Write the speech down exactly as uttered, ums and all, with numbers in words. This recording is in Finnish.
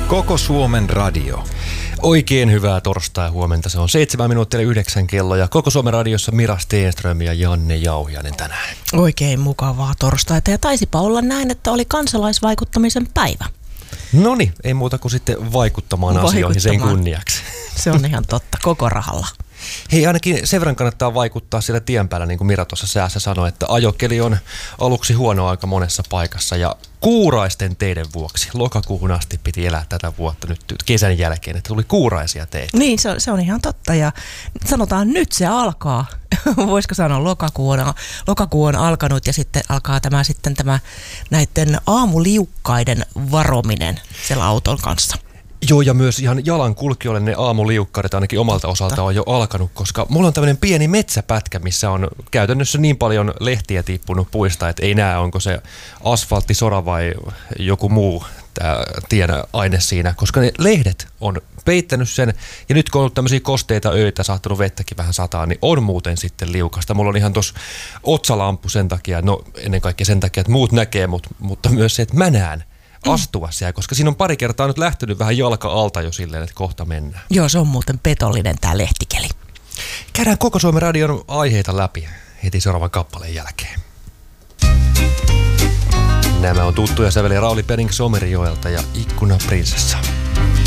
Koko Suomen radio. Oikein hyvää torstai-huomenta. Se on seitsemän minuuttia yhdeksän kello ja Koko Suomen radiossa Mira Stenström ja Janne Jauhiainen tänään. Oikein mukavaa torstaita ja taisipa olla näin, että oli kansalaisvaikuttamisen päivä. Noniin, ei muuta kuin sitten vaikuttamaan, vaikuttamaan asioihin sen kunniaksi. Se on ihan totta, koko rahalla. Hei, ainakin sen verran kannattaa vaikuttaa siellä tien päällä, niin kuin Mira tuossa säässä sanoi, että ajokeli on aluksi huono aika monessa paikassa ja kuuraisten teiden vuoksi. Lokakuuhun asti piti elää tätä vuotta nyt kesän jälkeen, että tuli kuuraisia teitä. Niin, se on, se on ihan totta ja sanotaan nyt se alkaa. Voisiko sanoa lokakuu on, lokakuu on alkanut ja sitten alkaa tämä, sitten tämä näiden aamuliukkaiden varominen siellä auton kanssa. Joo, ja myös ihan jalankulkijoille ne aamuliukkaudet ainakin omalta osalta on jo alkanut, koska mulla on tämmöinen pieni metsäpätkä, missä on käytännössä niin paljon lehtiä tippunut puista, että ei näe, onko se asfalttisora vai joku muu tämä tien aine siinä, koska ne lehdet on peittänyt sen, ja nyt kun on ollut tämmöisiä kosteita öitä, saattanut vettäkin vähän sataa, niin on muuten sitten liukasta. Mulla on ihan tossa otsalamppu sen takia, no ennen kaikkea sen takia, että muut näkee, mutta, mutta myös se, että mä näen astua siellä, koska siinä on pari kertaa nyt lähtenyt vähän jalka alta jo silleen, että kohta mennään. Joo, se on muuten petollinen tää lehtikeli. Käydään Koko Suomen radion aiheita läpi heti seuraavan kappaleen jälkeen. Nämä on tuttuja säveliä Rauli Penning Somerijoelta ja Ikkuna prinsessa.